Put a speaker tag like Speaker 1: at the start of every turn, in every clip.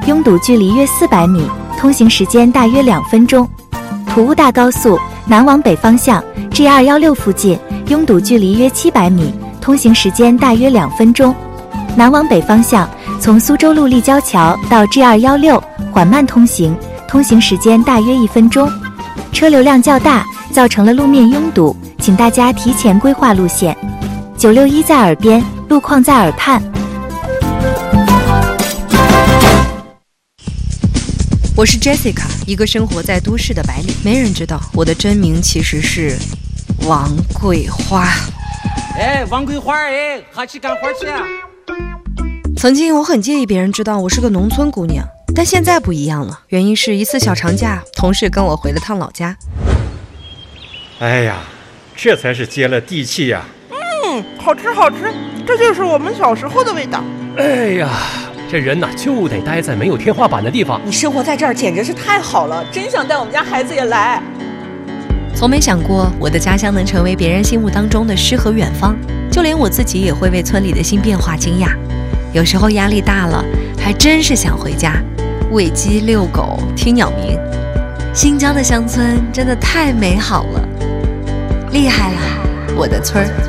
Speaker 1: 拥堵距离约400米，通行时间大约2分钟。土务大高速南往北方向 G216 附近，拥堵距离约700米，通行时间大约2分钟。南往北方向，从苏州路立交桥到 G216 缓慢通行，通行时间大约1分钟。车流量较大，造成了路面拥堵，请大家提前规划路线。961在耳边，路况在耳畔。
Speaker 2: 我是 Jessica， 一个生活在都市的白领。没人知道我的真名其实是王桂花。
Speaker 3: 哎，王桂花，哎，哈去干活去啊！
Speaker 2: 曾经我很介意别人知道我是个农村姑娘，但现在不一样了。原因是一次小长假，同事跟我回了趟老家。
Speaker 4: 哎呀，这才是接了地气呀！
Speaker 5: 好吃好吃，这就是我们小时候的味道。
Speaker 6: 哎呀，这人呐就得待在没有天花板的地方。
Speaker 5: 你生活在这儿简直是太好了，真想带我们家孩子也来。
Speaker 2: 从没想过我的家乡能成为别人心目当中的诗和远方，就连我自己也会为村里的新变化惊讶。有时候压力大了，还真是想回家，喂鸡遛狗听鸟鸣。新疆的乡村真的太美好了，厉害了我的村儿。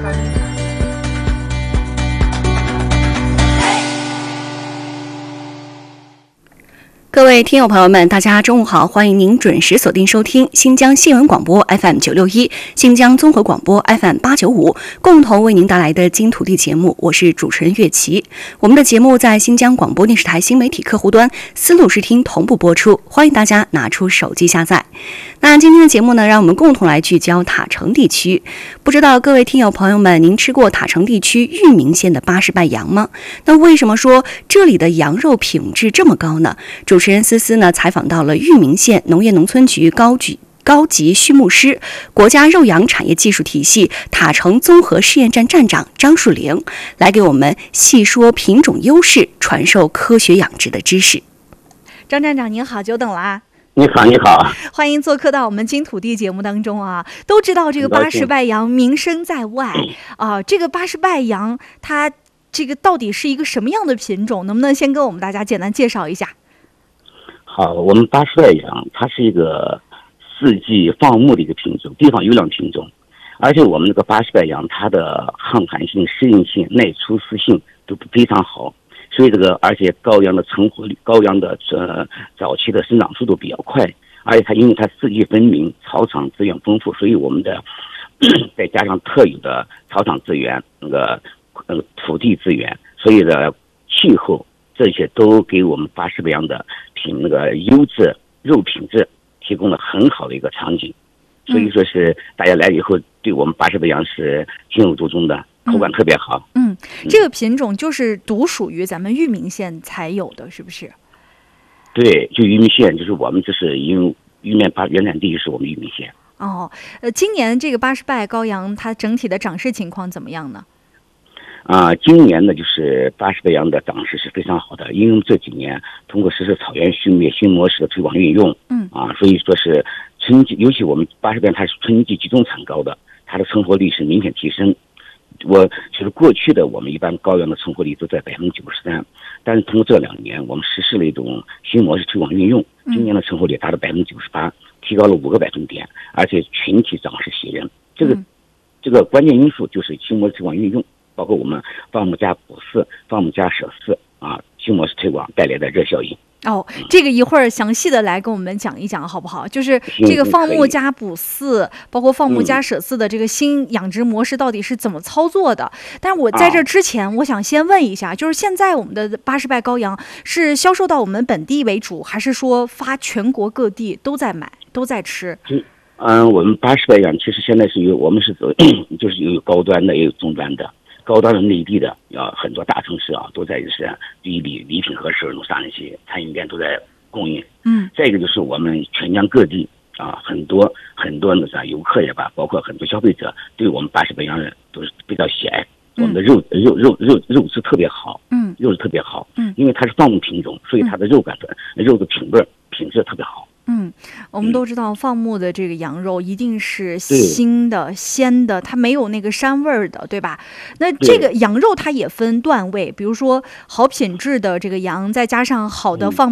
Speaker 7: 各位听友朋友们，大家中午好，欢迎您准时锁定收听新疆新闻广播 FM 961、新疆综合广播 FM 895，共同为您带来的金土地节目，我是主持人岳琪。我们的节目在新疆广播电视台新媒体客户端思路视听同步播出，欢迎大家拿出手机下载。那今天的节目呢，让我们共同来聚焦塔城地区。不知道各位听友朋友们，您吃过塔城地区玉明县的80拜羊吗？那为什么说这里的羊肉品质这么高呢？主持人思思呢采访到了玉明县农业农村局高级畜牧师、国家肉羊产业技术体系塔城综合试验站站长张树玲，来给我们细说品种优势，传授科学养殖的知识。
Speaker 8: 张站长您好，久等了啊！
Speaker 9: 你好，你好，
Speaker 8: 欢迎做客到我们金土地节目当中啊！都知道这个80拜羊名声在外啊，这个80拜羊它这个到底是一个什么样的品种？能不能先跟我们大家简单介绍一下？
Speaker 9: 好，我们80拜羊它是一个四季放牧的一个品种，地方优良品种，而且我们这个80拜羊它的抗寒性、适应性、耐出饲性都非常好。所以而且羔羊的成活率，羔羊的早期的生长速度比较快，而且因为它四季分明，草场资源丰富，所以我们的再加上特有的草场资源，土地资源，所以气候这些都给我们80拜羊的优质肉品质提供了很好的一个场景。所以说是大家来以后对我们80拜羊是情有独钟的。口感特别好。
Speaker 8: 这个品种就是独属于咱们玉明县才有的，是不是？
Speaker 9: 对，就玉明县，就是我们就是因为原产地是我们玉明县。
Speaker 8: 今年这个80拜羔羊它整体的长势情况怎么样呢？
Speaker 9: 今年呢，就是80拜羊的长势是非常好的，因为这几年通过实施草原畜牧新模式的推广运用，所以说是春季，尤其我们80拜羊它是春季集中产高的，它的成活率是明显提升。就是过去的我们一般羔羊的成活率都在93%，但是通过这2年我们实施了一种新模式推广运用，今年的成活率达到98%，提高了5个百分点，而且群体长势喜人。这个关键因素就是新模式推广运用，包括我们放牧加补饲、放牧加舍饲新模式推广带来的热效应。
Speaker 8: 这个一会儿详细的来跟我们讲一讲好不好？就是这个放牧加补饲，包括放牧加舍饲的这个新养殖模式到底是怎么操作的？但是我在这之前，我想先问一下，就是现在我们的80拜羔羊是销售到我们本地为主，还是说发全国各地都在买、都在吃？
Speaker 9: 我们80拜羊其实现在我们是走，就是有高端的，也有中端的。高端的内地的很多大城市都在礼品和手农杀那些餐饮店都在供应。再一个就是我们全疆各地很多游客也罢，包括很多消费者对我们80拜羊人都是比较喜爱。我们的肉质特别好，肉质特别好，因为它是放牧品种，所以它的肉的品质特别好。
Speaker 8: 我们都知道放牧的这个羊肉一定是新的鲜的，它没有那个膻味儿的，对吧？那这个羊肉它也分段位，比如说好品质的这个羊，再加上好的放